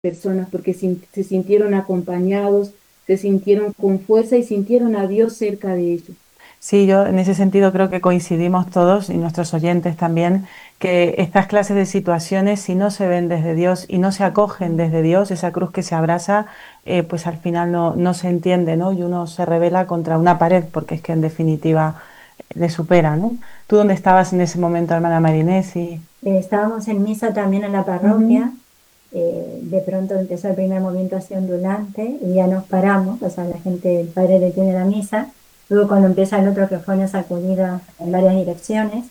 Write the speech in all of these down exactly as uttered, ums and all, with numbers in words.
personas porque sin- se sintieron acompañados, se sintieron con fuerza y sintieron a Dios cerca de ellos. Sí, yo en ese sentido creo que coincidimos todos y nuestros oyentes también, que estas clases de situaciones, si no se ven desde Dios y no se acogen desde Dios, esa cruz que se abraza, eh, pues al final no, no se entiende, ¿no? Y uno se revela contra una pared, porque es que en definitiva eh, le supera, ¿no? ¿Tú dónde estabas en ese momento, hermana Marinés? Y... Eh, estábamos en misa también en la Ujú. parroquia. Eh, de pronto empezó el primer movimiento así ondulante y ya nos paramos, o sea, la gente, el padre detiene la misa. Luego cuando empieza el otro que fue una sacudida en varias direcciones,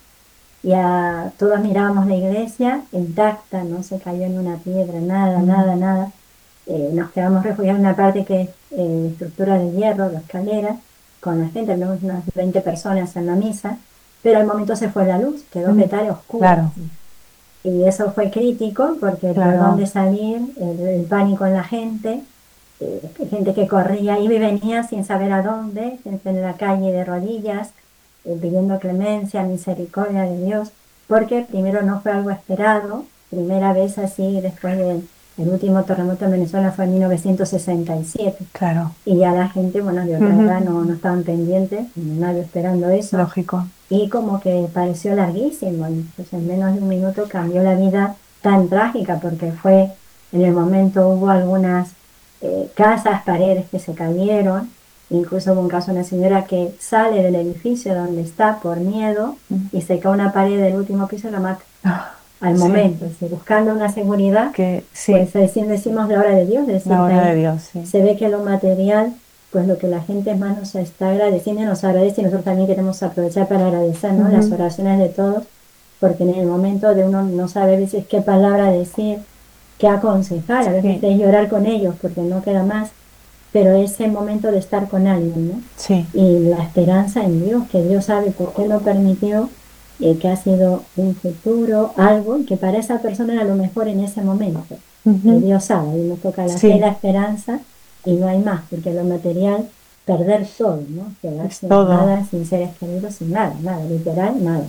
ya todos mirábamos la iglesia intacta, no se cayó ni una piedra, nada, nada, Mm. nada. Eh, nos quedamos refugiados en una parte que es eh, estructura de hierro, de escalera, con la gente, tenemos unas veinte personas en la misa, pero al momento se fue la luz, quedó Mm. total oscura. Claro, Y eso fue crítico porque por claro. dónde salir, el, el pánico en la gente, eh, gente que corría, iba y venía sin saber a dónde, gente en la calle de rodillas, eh, pidiendo clemencia, misericordia de Dios, porque primero no fue algo esperado, primera vez así después del el último terremoto en Venezuela fue en mil novecientos sesenta y siete. Claro, Y ya la gente, bueno, de otra ujú, edad no, no estaban pendientes, nadie esperando eso. lógico. Y como que pareció larguísimo, y pues en menos de un minuto cambió la vida tan trágica, porque fue, en el momento hubo algunas eh, casas, paredes que se cayeron, incluso hubo un caso de una señora que sale del edificio donde está por miedo Mm. y se cae una pared del último piso y la mata Ah, al sí, momento, así, buscando una seguridad, que pues sí, decimos, decimos la obra de Dios, es la decir, que hora de ahí Dios, sí. se ve que lo material, pues lo que la gente más nos está agradeciendo, nos agradece y nosotros también queremos aprovechar para agradecer, ¿no? Las Ujú. oraciones de todos, porque en el momento de uno no sabe a veces qué palabra decir, qué aconsejar, a veces Sí, es llorar con ellos porque no queda más, pero ese momento de estar con alguien, ¿no? sí, Y la esperanza en Dios, que Dios sabe por qué lo permitió, eh, que ha sido un futuro, algo que para esa persona era lo mejor en ese momento. Eh, ujú, Dios sabe, y nos toca la fe y sí, la esperanza, y no hay más, porque lo material, perder todo, ¿no? Quedar es sin todo, nada, sin seres queridos, sin nada, nada, literal, nada.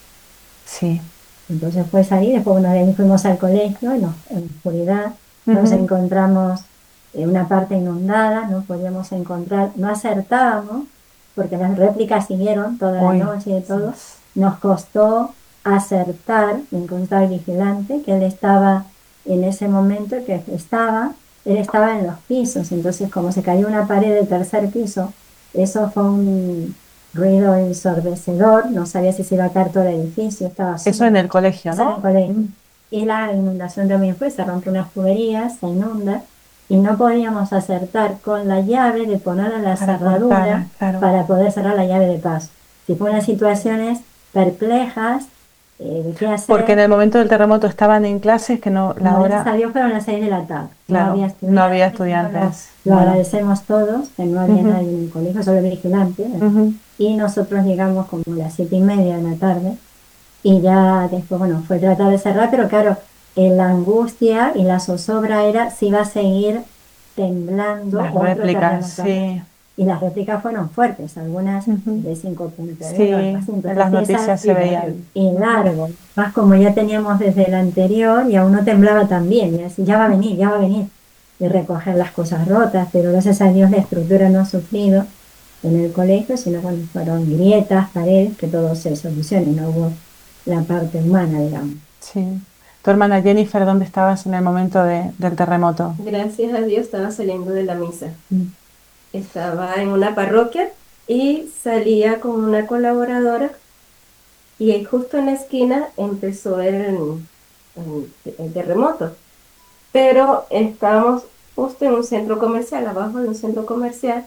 sí. Entonces fue salir, después una vez fuimos al colegio, y nos- en oscuridad, nos Ujú. encontramos en una parte inundada, no podíamos encontrar, no acertábamos, porque las réplicas siguieron toda la Uy, noche y sí, todo, nos costó acertar, encontrar al vigilante, que él estaba en ese momento que estaba, él estaba en los pisos, entonces como se cayó una pared del tercer piso, eso fue un ruido ensordecedor, no sabía si se iba a caer todo el edificio, estaba eso solo, en el colegio, eso en el ¿no? colegio. Mm. Y la inundación también fue, se rompió unas tuberías, se inunda, y no podíamos acertar con la llave de poner a la Para cerradura cortar, claro. para poder cerrar la llave de paso. Si fue unas situaciones perplejas, eh, de qué Porque en hacer. el momento del terremoto estaban en clases que no, la No, gracias a hora, Dios fueron las seis de la tarde. No había claro, no había estudiantes, no lo, estudiantes. lo Bueno, agradecemos todos, que no había ujú, nadie en el colegio, solo el vigilante. ujú, Y nosotros llegamos como a las siete y media de la tarde y ya después, bueno, fue tratar de cerrar, pero claro, eh, la angustia y la zozobra era si iba a seguir temblando las otro réplicas, terremoto más. sí, Y las réplicas fueron fuertes, algunas ujú, de cinco punto uno, sí, algo así. en Entonces, las sí, esa, noticias se veían. y Ujú. largo, más como ya teníamos desde el anterior y aún no temblaba tan bien, y así, ya va a venir, ya va a venir, y recoger las cosas rotas, pero gracias a Dios la estructura no ha sufrido en el colegio, sino cuando fueron grietas, paredes, que todo se solucione, no hubo la parte humana, digamos. Sí. Tu hermana Jennifer, ¿dónde estabas en el momento de- del terremoto? Gracias a Dios estaba saliendo de la misa. Mm. Estaba en una parroquia y salía con una colaboradora y ahí justo en la esquina empezó el, el- el terremoto. Pero estábamos justo en un centro comercial, abajo de un centro comercial,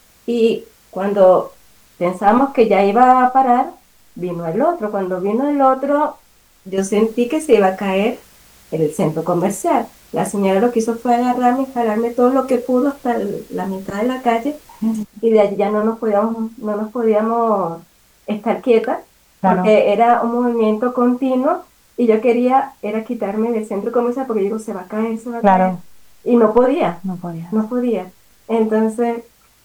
y cuando pensábamos que ya iba a parar, vino el otro. Cuando vino el otro, yo sentí que se iba a caer el centro comercial. La señora lo que hizo fue agarrarme y jalarme todo lo que pudo hasta el- la mitad de la calle, y de allí ya no nos podíamos, no nos podíamos estar quietas Claro, porque era un movimiento continuo y yo quería era quitarme del centro comercial porque digo, se va a caer, se va a caer. claro, Y no podía, no podías. no podía. Entonces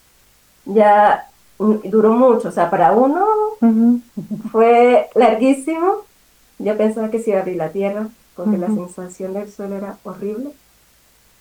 ya mm, duró mucho, o sea, para uno Ujú, fue larguísimo. Yo pensaba que se iba a abrir la tierra porque la ujú. sensación del suelo era horrible.